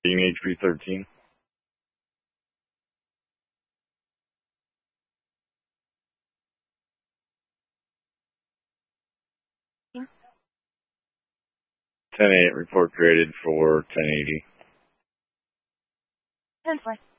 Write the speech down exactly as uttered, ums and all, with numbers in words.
Dean H P thirteen. ten eight report created for ten eighty. ten four.